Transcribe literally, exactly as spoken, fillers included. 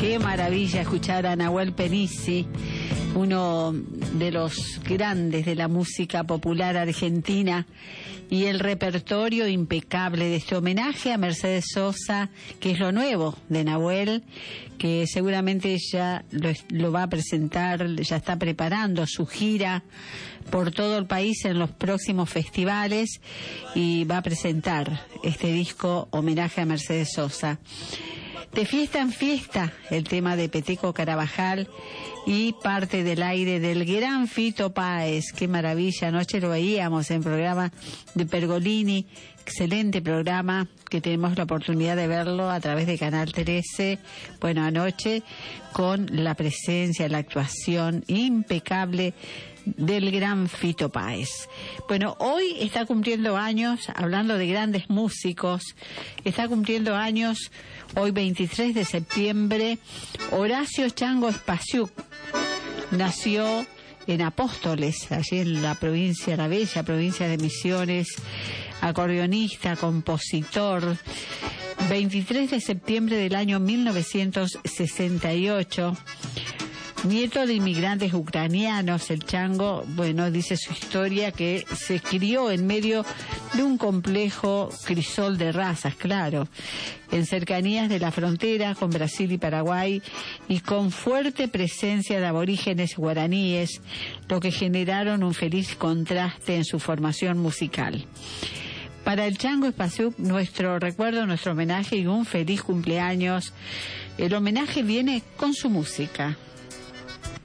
Qué maravilla escuchar a Nahuel Penisi, uno de los grandes de la música popular argentina, y el repertorio impecable de este homenaje a Mercedes Sosa, que es lo nuevo de Nahuel, que seguramente ya lo, lo va a presentar, ya está preparando su gira por todo el país en los próximos festivales y va a presentar este disco homenaje a Mercedes Sosa. De fiesta en fiesta, el tema de Peteco Carabajal y parte del aire del gran Fito Páez. Qué maravilla, anoche lo veíamos en programa de Pergolini, excelente programa que tenemos la oportunidad de verlo a través de Canal trece. Bueno, anoche con la presencia, la actuación impecable del gran Fito Páez. Bueno, hoy está cumpliendo años, hablando de grandes músicos, está cumpliendo años hoy veintitrés de septiembre, Horacio Chango Espasiuk. Nació en Apóstoles, allí en la provincia, la bella provincia de Misiones, acordeonista, compositor, veintitrés de septiembre del año mil novecientos sesenta y ocho. Nieto de inmigrantes ucranianos, el Chango, bueno, dice su historia que se crió en medio de un complejo crisol de razas, claro, en cercanías de la frontera con Brasil y Paraguay y con fuerte presencia de aborígenes guaraníes, lo que generaron un feliz contraste en su formación musical. Para el Chango Espasiuk, nuestro recuerdo, nuestro homenaje y un feliz cumpleaños. El homenaje viene con su música.